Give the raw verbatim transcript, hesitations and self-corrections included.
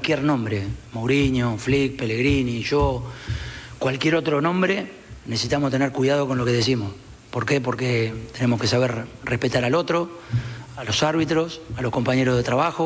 cualquier nombre, Mourinho, Flick, Pellegrini, yo, cualquier otro nombre, necesitamos tener cuidado con lo que decimos. ¿Por qué? Porque tenemos que saber respetar al otro, a los árbitros, a los compañeros de trabajo.